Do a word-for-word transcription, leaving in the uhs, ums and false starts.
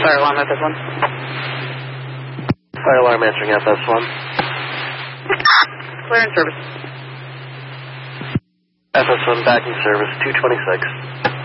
Fire alarm F S one. Fire alarm answering F S one. Clear in service. F S one backing service two twenty-six.